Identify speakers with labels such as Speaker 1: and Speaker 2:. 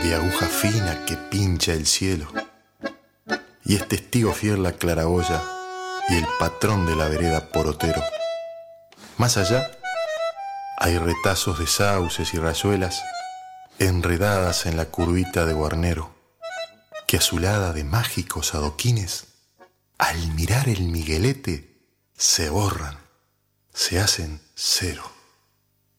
Speaker 1: de aguja fina que pincha el cielo, y es testigo fiel la claraboya y el patrón de la vereda porotero. Más allá hay retazos de sauces y rayuelas enredadas en la curvita de Guarnero, que azulada de mágicos adoquines, al mirar el Miguelete se borran, se hacen cero.